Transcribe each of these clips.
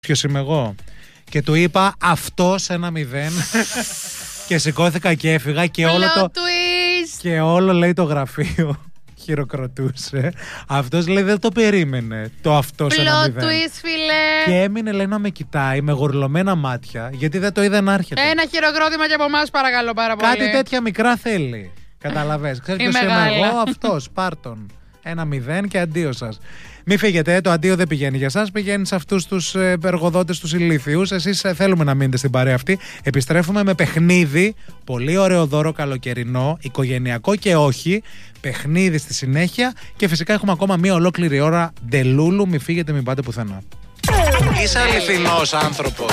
Ποιος είμαι εγώ? Και του είπα αυτό σε 1-0 και σηκώθηκα και έφυγα και όλο το twist. Και όλο λέει το γραφείο χειροκροτούσε. Αυτός λέει δεν το περίμενε το αυτό σε 1-0 twist, φίλε. Και έμεινε λέει να με κοιτάει με γορλωμένα μάτια γιατί δεν το είδε να έρχεται. Ένα χειροκρότημα και από εμάς παρακαλώ πάρα πολύ. Κάτι τέτοια μικρά θέλει. Καταλαβες. Ξέρεις ποιος είμαι εγώ? Αυτός. Πάρτον 1-0 και αντίο σας. Μην φύγετε, το αντίο δεν πηγαίνει για σας, πηγαίνει σε αυτούς τους εργοδότες, τους ηλίθιους. Εσείς θέλουμε να μείνετε στην παρέα αυτή. Επιστρέφουμε με παιχνίδι, πολύ ωραίο δώρο καλοκαιρινό, οικογενειακό και όχι. Παιχνίδι στη συνέχεια και φυσικά έχουμε ακόμα μία ολόκληρη ώρα ντελούλου. Μην φύγετε, μην πάτε πουθενά. Είσαι αληθινός άνθρωπος.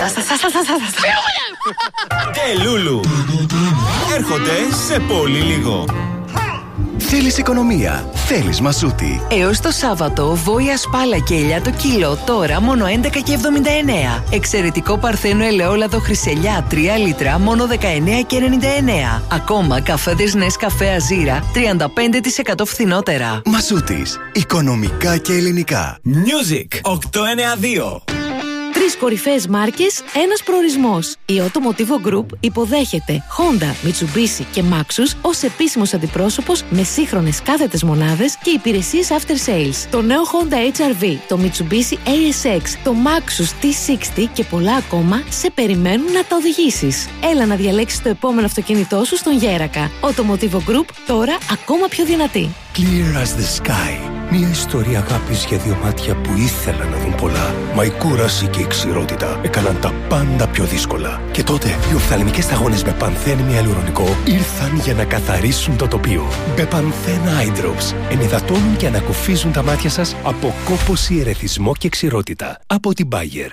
Ντελούλου έρχονται σε πολύ λίγο. Θέλεις οικονομία, θέλεις Μασούτη. Έως το Σάββατο, βόηα σπάλα και ελιά το κιλό, τώρα μόνο 11,79. Εξαιρετικό παρθένο ελαιόλαδο χρυσελιά 3 λίτρα, μόνο 19,99. Ακόμα καφέδες Νεσκαφέ Αζίρα, 35% φθηνότερα. Μασούτης, οικονομικά και ελληνικά. Music 892. 3 κορυφαίες μάρκες, ένας προορισμός. Η Automotivo Group υποδέχεται Honda, Mitsubishi και Maxus ως επίσημος αντιπρόσωπος με σύγχρονες κάθετες μονάδες και υπηρεσίες after sales. Το νέο Honda HR-V, το Mitsubishi ASX, το Maxus T60 και πολλά ακόμα σε περιμένουν να τα οδηγήσεις. Έλα να διαλέξεις το επόμενο αυτοκίνητό σου στον Γέρακα. Automotivo Group, τώρα ακόμα πιο δυνατή. Clear as the sky. Μια ιστορία αγάπης για δύο μάτια που ήθελαν να δουν πολλά. Μα η κούραση και η ξηρότητα έκαναν τα πάντα πιο δύσκολα. Και τότε οι οφθαλμικές σταγόνες με πανθένη ιαλουρονικό ήρθαν για να καθαρίσουν το τοπίο. Μπεπανθένα Eye Drops ενυδατώνουν και ανακουφίζουν τα μάτια σας από κόπωση, ερεθισμό και ξηρότητα. Από την Bayer.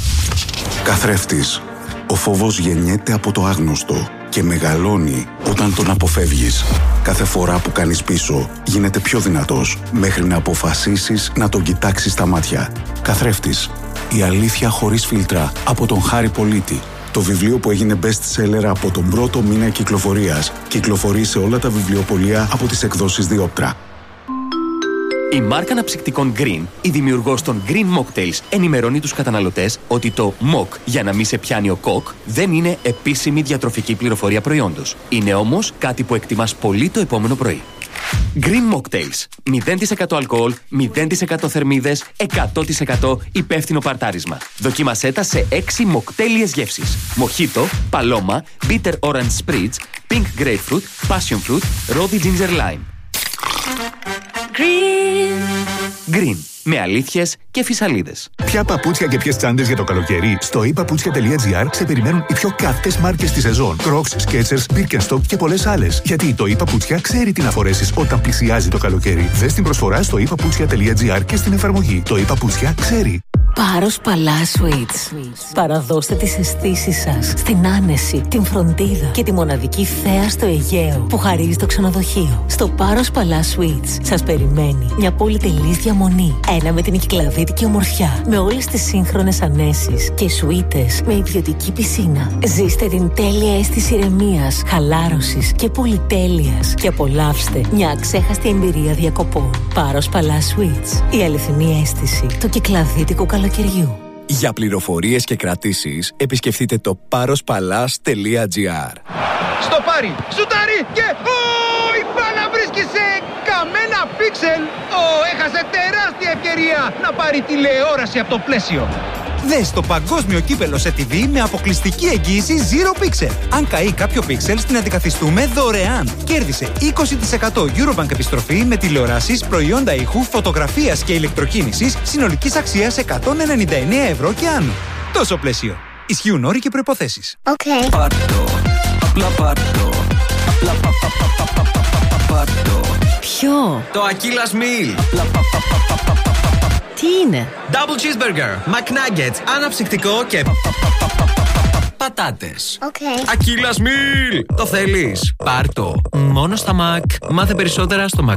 Καθρέφτης. Ο φόβος γεννιέται από το άγνωστο και μεγαλώνει όταν τον αποφεύγεις. Κάθε φορά που κάνεις πίσω, γίνεται πιο δυνατός, μέχρι να αποφασίσεις να τον κοιτάξεις στα μάτια. Καθρέφτης. Η αλήθεια χωρίς φίλτρα, από τον Χάρη Πολίτη. Το βιβλίο που έγινε best seller από τον πρώτο μήνα κυκλοφορίας. Κυκλοφορεί σε όλα τα βιβλιοπωλεία από τις εκδόσεις Διόπτρα. Η μάρκα αναψυκτικών Green, η δημιουργός των Green Mocktails, ενημερώνει τους καταναλωτές ότι το Mock για να μην σε πιάνει ο κοκ δεν είναι επίσημη διατροφική πληροφορία προϊόντος. Είναι όμως κάτι που εκτιμάς πολύ το επόμενο πρωί. Green Mocktails. 0% αλκοόλ, 0% θερμίδες, 100% υπεύθυνο παρτάρισμα. Δοκίμασέ τα σε 6 μοκτέλιες γεύσεις. Μοχίτο, παλώμα, bitter orange spritz, pink grapefruit, passion fruit, rosy ginger lime. Green. Με αλήθειες και φυσαλίδες. Ποια παπούτσια και ποιες τσάντες για το καλοκαίρι? Στο ePaputsια.gr σε περιμένουν οι πιο καυτές μάρκες της σεζόν. Crocs, Skechers, Birkenstock και πολλές άλλες. Γιατί το ePaputsια ξέρει τι να φορέσεις όταν πλησιάζει το καλοκαίρι. Δες την προσφορά στο ePaputsια.gr και στην εφαρμογή. Το ePaputsια ξέρει. Πάρος Παλά Sweets. Παραδώστε τις αισθήσεις σας στην άνεση, την φροντίδα και τη μοναδική θέα στο Αιγαίο που χαρίζει το ξενοδοχείο. Στο Πάρος Παλά Sweets σας περιμένει μια πολυτελής διαμονή. Ένα με την κυκλαδίτικη ομορφιά, με όλες τις σύγχρονες ανέσεις και σουίτες με ιδιωτική πισίνα. Ζήστε την τέλεια αίσθηση ηρεμίας, χαλάρωσης και πολυτέλειας και απολαύστε μια αξέχαστη εμπειρία διακοπών. Πάρος Παλά Sweets. Η αληθινή αίσθηση του κυκλαδίτικου καλοκαιριού. Για πληροφορίες και κρατήσεις, επισκεφτείτε το parospalas.gr. Στο πάρει, σουτάρει και η μπάλα βρίσκει σε καμένα πίξελ. Έχασε τεράστια ευκαιρία να πάρει τηλεόραση από το πλαίσιο. Δες το παγκόσμιο κύπελο σε TV με αποκλειστική εγγύηση Zero Pixel. Αν καεί κάποιο πίξελ, την αντικαθιστούμε δωρεάν. Κέρδισε 20% Eurobank επιστροφή με τηλεοράσεις, προϊόντα ήχου, φωτογραφίας και ηλεκτροκίνησης συνολικής αξίας 199 ευρώ και άνω. Τόσο πλαίσιο. Ισχύουν όροι και προϋποθέσεις. Okay. Πάρτο. Απλά πάρτο. Απλά πάρτο. Ποιο? Το Aquila Meal. Τι είναι? Double cheeseburger, McNuggets, αναψυκτικό και πατάτες. Okay. Aquila Meal. Το θέλεις? Πάρ' το. Μόνο στα Mac. Μάθε περισσότερα στο